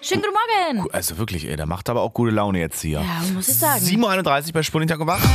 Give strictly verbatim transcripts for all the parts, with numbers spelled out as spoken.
Schönen guten Morgen. Also wirklich, ey, der macht aber auch gute Laune jetzt hier. Ja, muss ich sagen. sieben Uhr einunddreißig bei Sputnik Tag und Wach.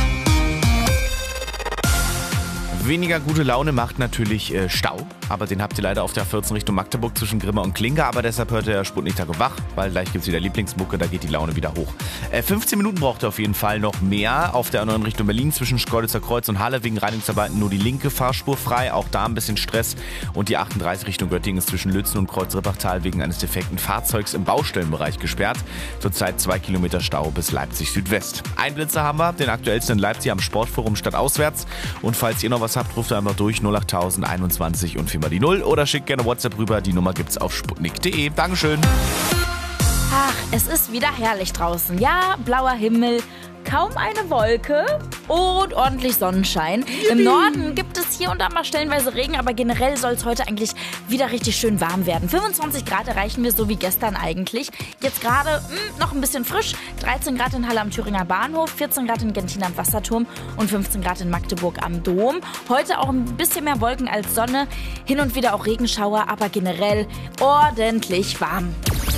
Weniger gute Laune macht natürlich äh, Stau, aber den habt ihr leider auf der A vierzehn Richtung Magdeburg zwischen Grimma und Klinge, aber deshalb hört ihr Sputnik Tag und Wach, weil gleich gibt's wieder Lieblingsmucke, da geht die Laune wieder hoch. Äh, fünfzehn Minuten braucht ihr auf jeden Fall noch mehr auf der A neun Richtung Berlin zwischen Schkeuditzer Kreuz und Halle, wegen Reinigungsarbeiten nur die linke Fahrspur frei, auch da ein bisschen Stress, und die achtunddreißig Richtung Göttingen ist zwischen Lützen und Kreuz-Rippachtal wegen eines defekten Fahrzeugs im Baustellenbereich gesperrt, zurzeit zwei Kilometer Stau bis Leipzig Südwest. Ein Blitzer haben wir, den aktuellsten in Leipzig am Sportforum stadtauswärts, und falls ihr noch was habt, ruft einfach durch null acht tausend einundzwanzig und viermal die null oder schickt gerne WhatsApp rüber, die Nummer gibt's auf sputnik punkt de. Dankeschön. Ach, es ist wieder herrlich draußen. Ja, blauer Himmel, kaum eine Wolke und ordentlich Sonnenschein. Im Norden gibt es hier und da mal stellenweise Regen, aber generell soll es heute eigentlich wieder richtig schön warm werden. fünfundzwanzig Grad erreichen wir, so wie gestern eigentlich. Jetzt gerade mh, noch ein bisschen frisch. dreizehn Grad in Halle am Thüringer Bahnhof, vierzehn Grad in Gentin am Wasserturm und fünfzehn Grad in Magdeburg am Dom. Heute auch ein bisschen mehr Wolken als Sonne, hin und wieder auch Regenschauer, aber generell ordentlich warm.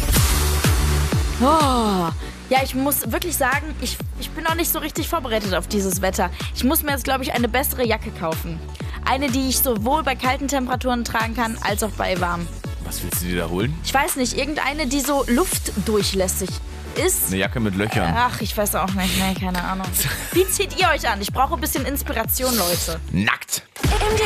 Oh, ja, ich muss wirklich sagen, ich, ich bin noch nicht so richtig vorbereitet auf dieses Wetter. Ich muss mir jetzt, glaube ich, eine bessere Jacke kaufen. Eine, die ich sowohl bei kalten Temperaturen tragen kann, als auch bei warm. Was willst du dir da holen? Ich weiß nicht, irgendeine, die so luftdurchlässig ist. Eine Jacke mit Löchern. Ach, ich weiß auch nicht, nee, keine Ahnung. Wie zieht ihr euch an? Ich brauche ein bisschen Inspiration, Leute. Nackt. M D